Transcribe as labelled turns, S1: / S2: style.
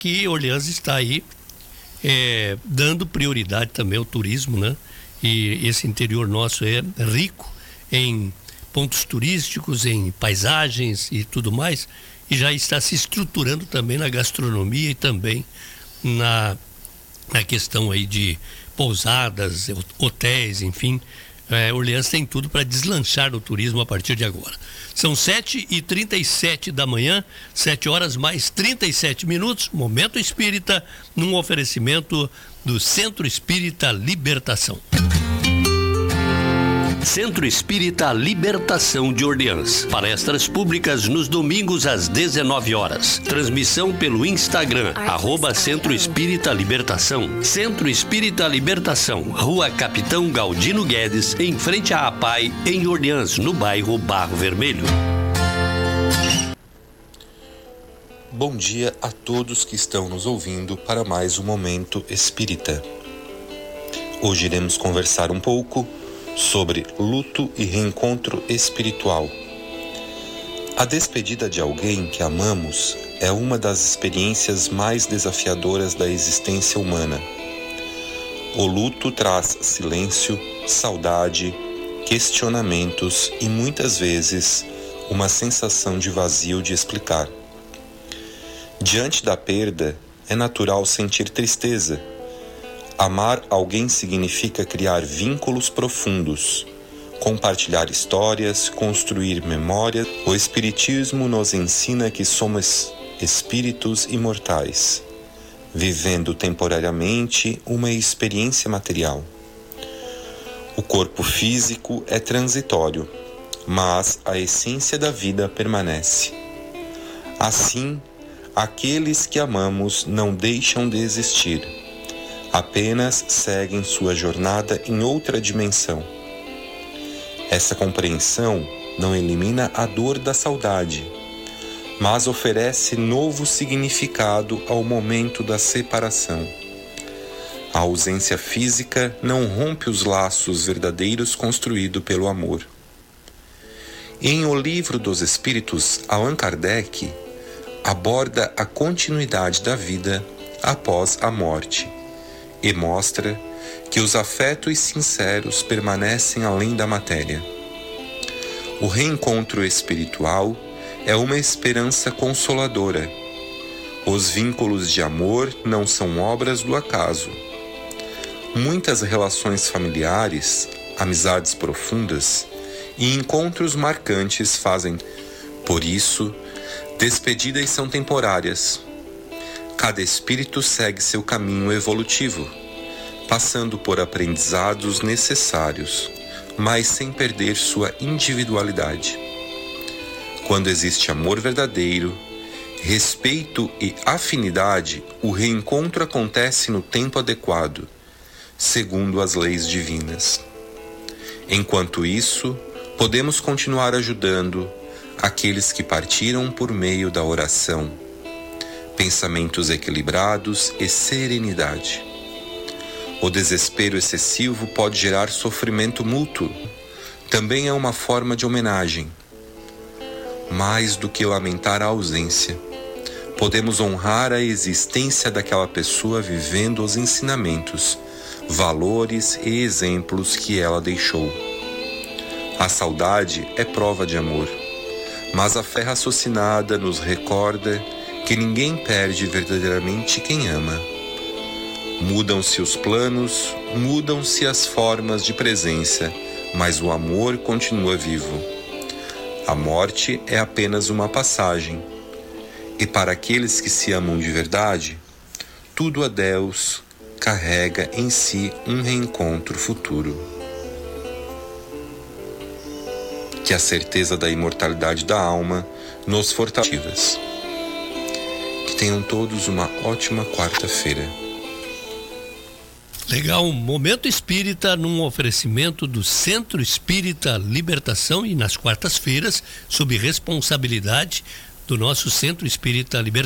S1: que Orleans está aí dando prioridade também ao turismo, né? E esse interior nosso é rico em pontos turísticos, em paisagens e tudo mais, e já está se estruturando também na gastronomia e também na questão aí de pousadas, hotéis, enfim. Orleans tem tudo para deslanchar o turismo a partir de agora. São 7h37 da manhã, 7 horas mais 37 minutos, Momento Espírita, num oferecimento do Centro Espírita Libertação. Centro Espírita Libertação de Orleans. Palestras públicas nos domingos às 19 horas. Transmissão pelo Instagram, @Centro Espírita Libertação. Centro Espírita Libertação, Rua Capitão Galdino Guedes, em frente à APAI, em Orleans, no bairro Barro Vermelho.
S2: Bom dia a todos que estão nos ouvindo para mais um Momento Espírita. Hoje iremos conversar um pouco sobre luto e reencontro espiritual. A despedida de alguém que amamos é uma das experiências mais desafiadoras da existência humana. O luto traz silêncio, saudade, questionamentos e muitas vezes uma sensação de vazio de explicar. Diante da perda, é natural sentir tristeza. Amar alguém significa criar vínculos profundos, compartilhar histórias, construir memórias. O Espiritismo nos ensina que somos espíritos imortais, vivendo temporariamente uma experiência material. O corpo físico é transitório, mas a essência da vida permanece. Assim, aqueles que amamos não deixam de existir. Apenas seguem sua jornada em outra dimensão. Essa compreensão não elimina a dor da saudade, mas oferece novo significado ao momento da separação. A ausência física não rompe os laços verdadeiros construídos pelo amor. Em O Livro dos Espíritos, Allan Kardec aborda a continuidade da vida após a morte e mostra que os afetos sinceros permanecem além da matéria. O reencontro espiritual é uma esperança consoladora. Os vínculos de amor não são obras do acaso. Muitas relações familiares, amizades profundas e encontros marcantes fazem. Por isso, despedidas são temporárias. Cada espírito segue seu caminho evolutivo, passando por aprendizados necessários, mas sem perder sua individualidade. Quando existe amor verdadeiro, respeito e afinidade, o reencontro acontece no tempo adequado, segundo as leis divinas. Enquanto isso, podemos continuar ajudando aqueles que partiram por meio da oração, pensamentos equilibrados e serenidade. O desespero excessivo pode gerar sofrimento mútuo. Também é uma forma de homenagem. Mais do que lamentar a ausência, podemos honrar a existência daquela pessoa vivendo os ensinamentos, valores e exemplos que ela deixou. A saudade é prova de amor, mas a fé raciocinada nos recorda que ninguém perde verdadeiramente quem ama. Mudam-se os planos, mudam-se as formas de presença, mas o amor continua vivo. A morte é apenas uma passagem. E para aqueles que se amam de verdade, tudo a Deus carrega em si um reencontro futuro. Que a certeza da imortalidade da alma nos fortaleça. Que tenham todos uma ótima quarta-feira.
S1: Legal, Momento Espírita num oferecimento do Centro Espírita Libertação e nas quartas-feiras, sob responsabilidade do nosso Centro Espírita Libertação.